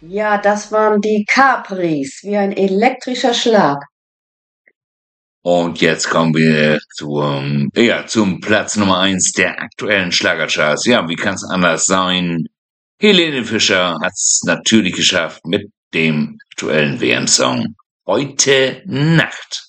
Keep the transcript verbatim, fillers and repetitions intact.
Ja, das waren die Capris, wie ein elektrischer Schlag. Und jetzt kommen wir zum, ja, zum Platz Nummer eins der aktuellen Schlagercharts. Ja, wie kann es anders sein? Helene Fischer hat es natürlich geschafft mit dem aktuellen W M-Song Heute Nacht.